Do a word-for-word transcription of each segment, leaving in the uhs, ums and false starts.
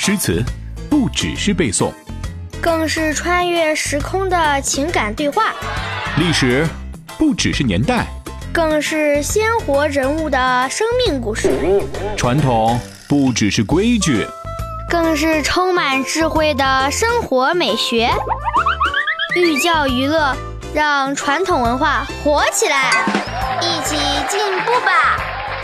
诗词不只是背诵， 更是穿越时空的情感对话； 历史不只是年代， 更是鲜活人物的生命故事； 传统不只是规矩， 更是充满智慧的生活美学。寓教于乐，让传统文化活起来，一起进步吧！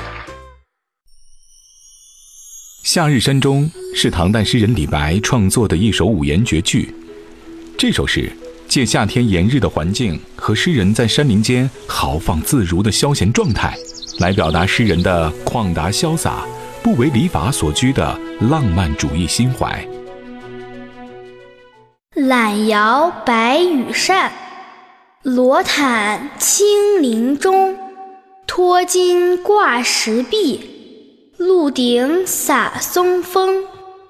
《夏日山中》是唐代诗人李白创作的一首五言绝句。这首诗借夏天炎热的环境和诗人在山林间豪放自如的消闲状态，来表达诗人的旷达潇洒、不为礼法所拘的浪漫主义心怀。 懒摇白羽扇，罗毯青林中。脱巾挂石壁，鹿顶洒松风。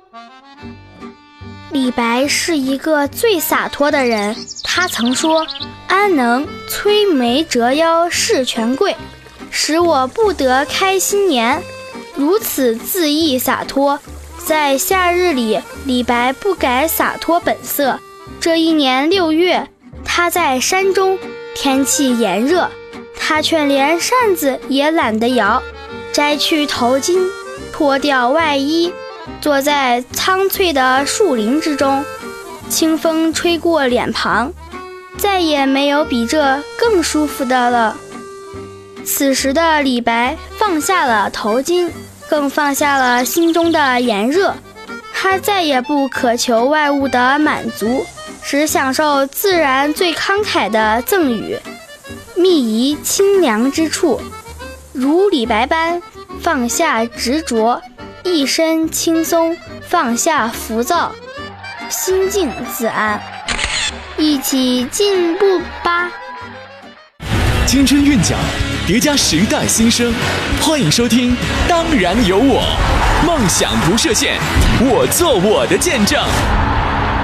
李白是一个最洒脱的人，他曾说：安能摧眉折腰事权贵，使我不得开心颜。如此恣意洒脱，在夏日里，李白不改洒脱本色。这一年六月，他在山中，天气炎热，他却连扇子也懒得摇，摘去头巾，脱掉外衣，坐在苍翠的树林之中，清风吹过脸庞，再也没有比这更舒服的了。此时的李白放下了头巾，更放下了心中的炎热，他再也不渴求外物的满足，只享受自然最慷慨的赠予，觅宜清凉之处，如李白般放下执着，一身轻松，放下浮躁，心静自安，一起进步吧！ 青春韵脚，叠加时代新生，欢迎收听《当然有我》，梦想不设限，我做我的见证。